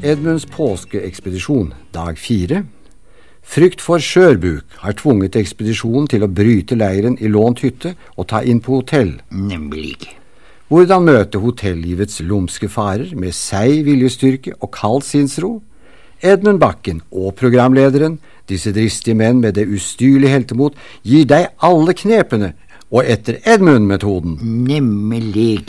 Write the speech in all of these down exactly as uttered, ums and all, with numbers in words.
Edmunds påskeekspedisjon, dag fire. Frykt for skjørbuk har tvunget ekspedisjonen til å bryte leiren i lånt hytte og ta inn på hotell. Nemlig. Hvordan møte hotellivets lumske farer med seig viljestyrke og kald sinnsro? Edmund Bakken og programlederen, disse dristige menn med det ustyrlige heltemot, gir deg alle knepene, og etter Edmund-metoden. Nemlig.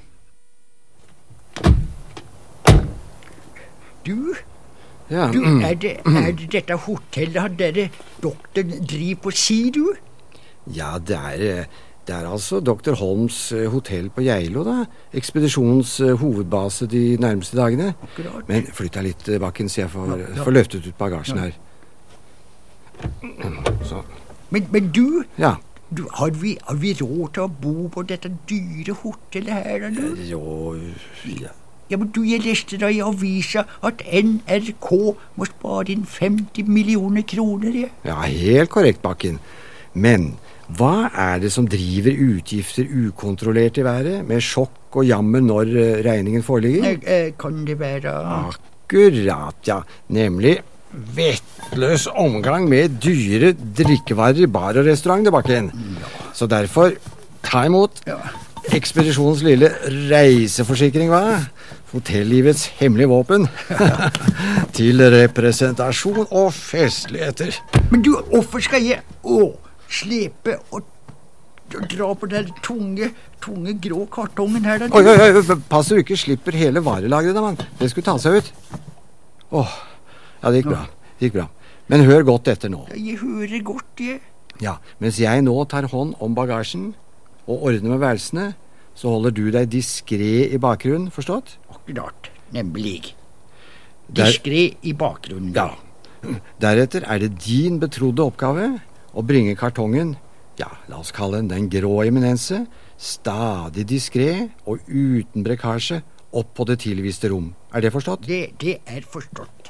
Du, ja. du er, det, er det dette hotellet han der doktoren driver på, sier du? Ja, det er, det er altså doktor Holms hotell på Geilo, da. Ekspedisjonens hovedbase de nærmeste dagene. Akkurat. Men flytt deg litt, Bakken, så jeg får, ja, ja. får løftet ut bagasjen ja. her. Så. Men, men du, ja. du har, vi, har vi råd til å bo på dette dyre hotellet her, da, du? Jo, ja. Ja, men du, jeg leste da i avisa at N R K må spare inn femti millioner kroner, ja. Ja, helt korrekt, Bakken. Men hva er det som driver utgifter ukontrollert i været, med sjokk og jammer når regningen foreligger? Eh, eh, kan det være... Akkurat, ja. Nemlig vettløs omgang med dyre drikkevarer i bar og restaurant, det, Bakken. Ja. Så derfor, ta imot ja. ekspedisjonens lille reiseforsikring, hva? Hotellivets hemmelige våpen. Til representasjon og festligheter. Men du, hvorfor skal jeg å, slepe og, og dra på den tunge, tunge grå kartongen her? Da? Oi, oi, oi, pass du ikke slipper hele varelagret, da, mann. Det skulle ta seg ut. Åh, ja, det gikk bra. Det gikk bra. Men hør godt etter nå. Jeg hører godt, jeg. Ja, mens jeg nå tar hånd om bagasjen og ordner med værelsene, så holder du deg diskret i bakgrunnen, forstått? Akkurat, nemlig. Diskret i bakgrunnen, ja. Deretter er det din betrodde oppgave å bringe kartongen, ja, la oss kalle den den grå eminense, stadig diskret og uten brekkasje opp på det tilviste rom. Er det forstått? Det, det er forstått.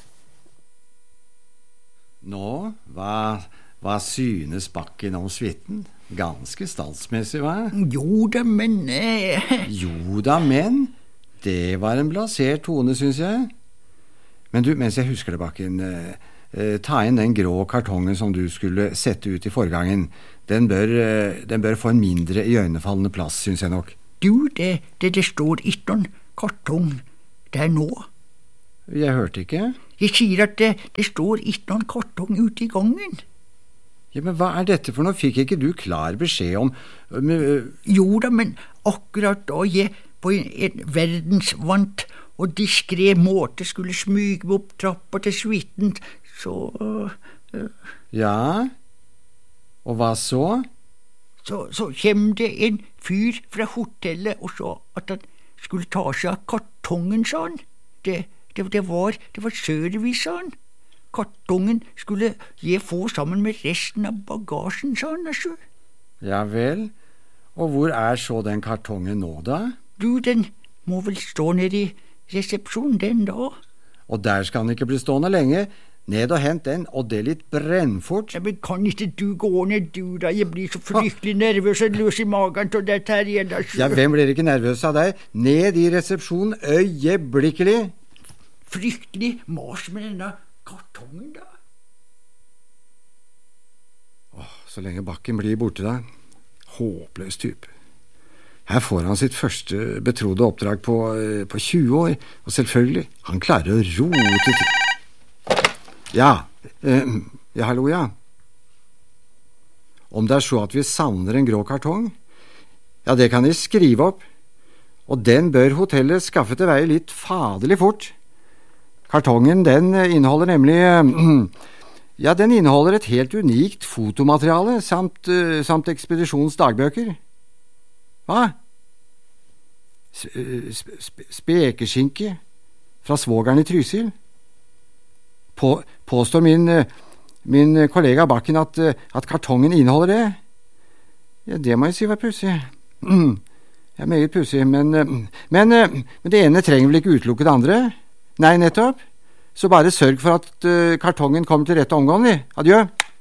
Nå, hva, hva synes Bakken om suiten? Ganske statsmessig, hva? Jo da, men... Eh... Jo da, men... Det var en blasert tone, synes jeg. Men du, mens jeg husker det, Bakken, eh, eh, ta inn den grå kartongen som du skulle sette ut i forgangen. Den bør, eh, den bør få en mindre iøynefallende plass, synes jeg nok. Du, det, det, det står ikke noen kartong der nå. Jeg hørte ikke. Jeg sier at det, det står ikke noen kartong ute i gangen. Ja, men hva er dette for noe? Fikk ikke du klar beskjed om... Men, uh... Jo da, men akkurat da jeg på en, en verdensvant og diskret måte skulle smyge meg opp trappa til suiten, så... Uh, ja? Og hva så? Så, så kommer det en fyr fra hotellet og sa at han skulle ta seg av kartongen, sa han. Det, det, det var, det var service, sa han. Kartongen skulle jeg få sammen med resten av bagasjen, sa han, altså. Ja vel. Og hvor er så den kartongen nå, da? Du, den må vel stå nede i resepsjonen, den da. Og der skal den ikke bli stående lenge. Ned og hent den, og det litt brennfort. Ja, men kan ikke du gå ned, du da? Jeg blir så fryktelig nervøs og løs i magen til dette her igjen, altså. Ja, hvem blir ikke nervøs av deg? Ned i resepsjonen, øyeblikkelig. Fryktelig mas med denne kartongen, da. Åh, så lenge Bakken blir borte da. Håpløs type. Her får han sitt første betrodde oppdrag på, på tjue år, og selvfølgelig, han klarer å rote til. Ja, eh, ja, hallo, ja. Om det er så at vi savner en grå kartong, ja, det kan de skrive opp, og den bør hotellet skaffe til veie litt faderlig fort. Kartongen, den inneholder nemlig, ja, den inneholder et helt unikt fotomateriale, samt, samt ekspedisjonens dagbøker. Hva? Sp sp spekeskinke fra svogeren i Trysil? På, påstår min, min kollega Bakken at, at kartongen inneholder det? Ja, det må jeg si var pussig. Ja, meget pussig, men, men, men det ene trenger vel ikke utelukke det andre? Nei, nettopp. Så bare sørg for at uh, kartongen kommer til rette omgående. Adjø.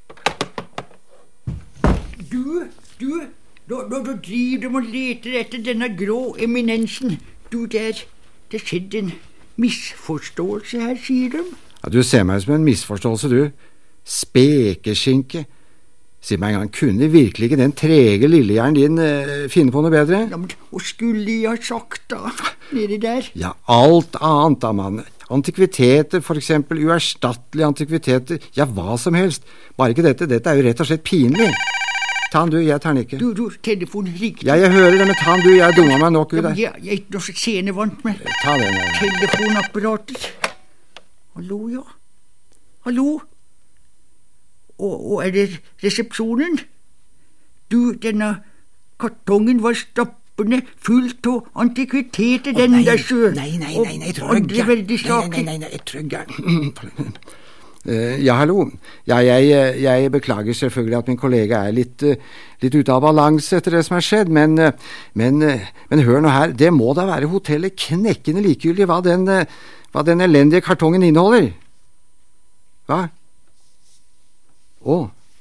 Du, du, da, da, da driver de og leter etter denne grå eminensen. Du, der, det skjedde en, misforståelse her, sier de. Ja, du ser meg som en misforståelse, du. Spekeskinke. Si meg en gang, kunne virkelig ikke den trege lillehjernen din eh, finne på noe bedre? Ja, men hva skulle jeg ha sagt da, nedi der? Ja, alt annet da, mann. Antikviteter, for eksempel, uerstattelige antikviteter, ja, hva som helst. Bare ikke dette, dette er jo rett og slett pinlig. Ta den du, jeg tar den ikke. Du, du, telefonen riktig. Ja, jeg hører det, men ta den du, jeg dummer meg nok ut der. Ja, jeg er så scenevant med Ta den. Ja. telefonapparatet. Hallo, ja. Hallo? Og, og er det resepsjonen? Du, denne kartongen var stappende fullt av antikviteter, den der sjø. Nei, nei, nei, nei, jeg tror jeg andre veldig saker. Nei, nei, nei, jeg tror jeg uh, Ja, hallo. Ja, jeg, jeg beklager selvfølgelig at min kollega er litt, uh, litt ute av balanse etter det som har skjedd, men, uh, men, uh, men hør nå her, det må da være hotellet knekkende likegyldig hva den, uh, hva den elendige kartongen inneholder. Hva? Å.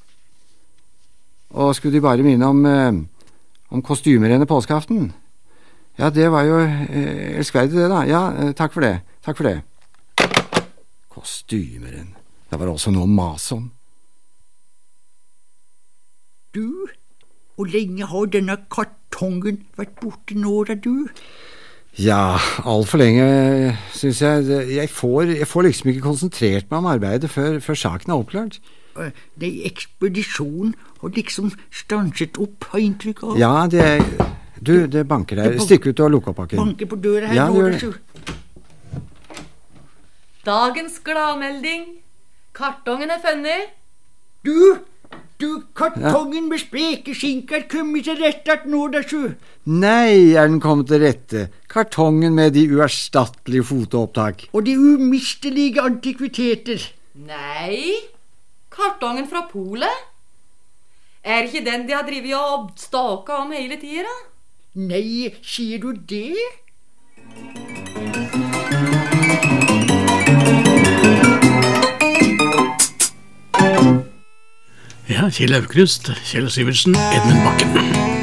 Og skulle de bare minne om, eh, om kostymerennet påskeaften? Ja, det var jo eh, elskverdig det da. Ja, eh, takk for det. Takk for det. Kostymerenn. Det var også noe å mase om. Du, hvor lenge har denne kartongen vært borte nå da, du? Ja, alt for lenge, synes jeg. Jeg får, jeg får liksom ikke konsentrert meg om arbeidet før, før saken er oppklart. Det ekspedisjonen har liksom stanset opp, har inntrykk av. Ja, det Du, det banker der. Stikk ut og lukk opp pakken. Banker på døra her. Ja, nå, det Dagens gladmelding. Kartongen er funnet. Du, du, kartongen ja. med spekeskinke er kommet til rette nå, da, sjø. Nei, er den kommet til rette. Kartongen med de uerstattelige fotoopptak. Og de umistelige antikviteter. Nei, kartongen fra Polet. Er ikke den de har drivet og staka om hele tida? Nei, sier du det? Ja, Kjell Aukrust, Kjell Syvertsen, Edmund Bakken.